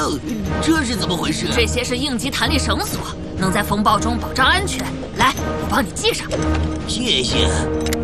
这是怎么回事？ 这些是应急弹力绳索，能在风暴中保障安全。来，我帮你系上。 谢谢。